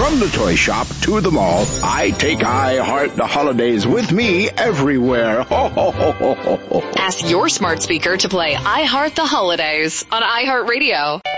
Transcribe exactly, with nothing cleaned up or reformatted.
From the toy shop to the mall, I take iHeart the holidays with me everywhere. Ho, ho, ho, ho, ho, ho. Ask your smart speaker to play iHeart the Holidays on iHeartRadio.